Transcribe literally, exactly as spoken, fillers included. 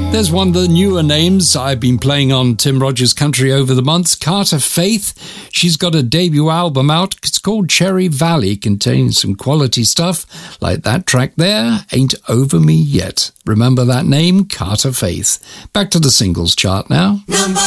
There's one of the newer names I've been playing on Tim Rogers Country over the months, Carter Faith. She's got a debut album out. It's called Cherry Valley, containing some quality stuff like that track there, Ain't Over Me Yet. Remember that name, Carter Faith. Back to the singles chart now. Number